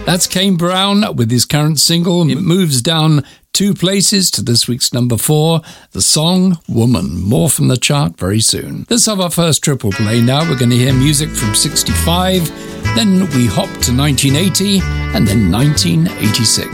That's Kane Brown with his current single. It moves down 2 places to this week's number 4, the song Woman. More from the chart very soon. Let's have our first triple play now. We're going to hear music from 65, then we hop to 1980, and then 1986.